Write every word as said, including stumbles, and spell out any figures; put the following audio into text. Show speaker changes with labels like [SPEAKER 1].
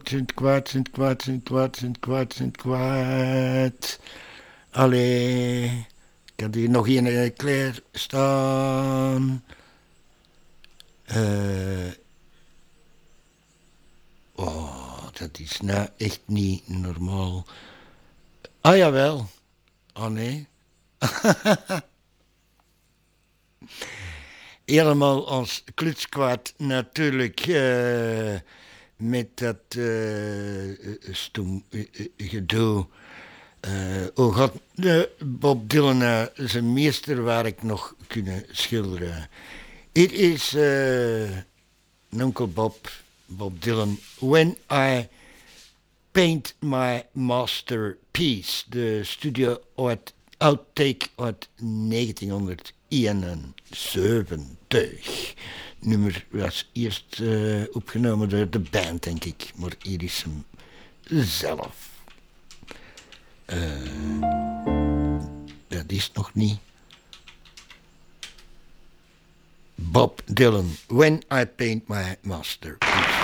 [SPEAKER 1] Sint kwaad, Sint kwaad, Sint kwaad, Sint kwaad, Sint kwaad. Allee, ik had hier nog een klaar staan. Uh, oh, dat is nou echt niet normaal. Ah, jawel. Oh, nee. Helemaal als klutskwaad natuurlijk. Uh, met dat uh, stoem uh, gedoe. Uh, oh god, uh, Bob Dylan, uh, zijn meesterwerk nog kunnen schilderen. Het is uh, Uncle Bob, Bob Dylan. When I Paint My Masterpiece. De studio uit outtake uit negentienhonderdeenenzeventig. Nummer was eerst uh, opgenomen door de band, denk ik. Maar hier is hem zelf. Uh, dat is nog niet. Bob Dylan, When I Paint My Masterpiece.